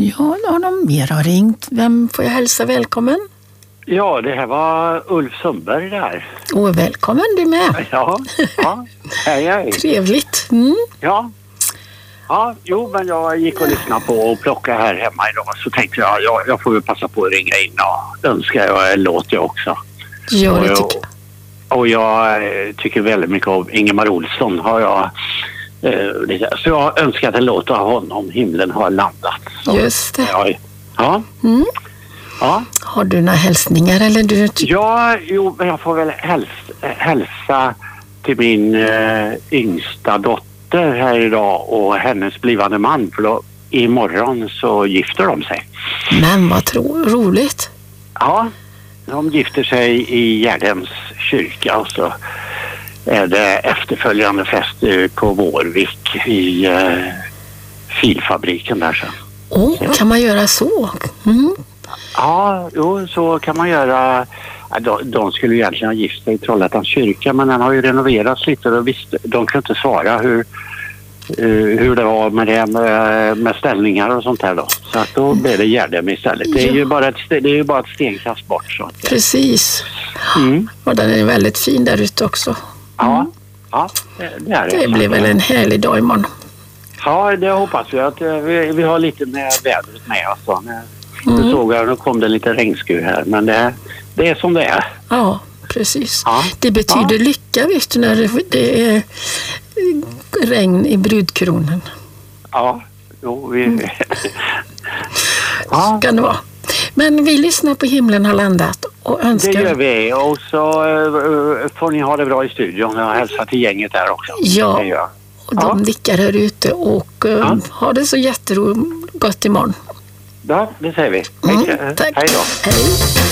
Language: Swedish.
Ja, har de mer har ringt. Vem får jag hälsa välkommen? Ja, det här var Ulf Sundberg där. Välkommen du med. Ja, hej. Trevligt. Ja, jo, men jag gick och lyssnade på och plockade här hemma idag. Så tänkte jag får ju passa på att ringa in och önska jag en låt jag också. Ja, det tycker jag. Och jag tycker väldigt mycket av Ingemar Olsson har jag. Så jag har önskat en låt av honom, Himlen har landat. Så, just det. Ja. Ja. Har du några hälsningar eller du? Men jag får väl hälsa till min yngsta dotter här idag och hennes blivande man. För då, imorgon så gifter de sig. Men vad roligt. Ja, de gifter sig i Gärdhems kyrka och så är det efterföljande fest på Vårvik i filfabriken där så. Kan man göra så? Ja, så kan man göra. De skulle egentligen ha gift sig i Trollhättans kyrka, men den har ju renoverats lite och de kunde inte svara hur det var med ställningar och sånt här då. Så att då blev det Gärdhem istället. Det är ju bara ett stenkast bort. Så att, precis. Och den är väldigt fin där ute också. Ja, det är det. Det blir väl en härlig dag imorgon. Ja, det hoppas vi att vi har lite med vädret med oss. Du såg att nu kom det lite regnskur här, men det är som det är. Ja, precis. Ja. Det betyder lycka, vet du, när det är regn i brudkronen. Ja, Så kan det vara. Men vi lyssnar på Himlen har landat och önskar... Det gör vi, och så får ni ha det bra i studion. Jag hälsar till gänget där också. Ja, och de nickar här ute och har det så jättegott imorgon. Ja, det säger vi. Tack. Hej då. Hej.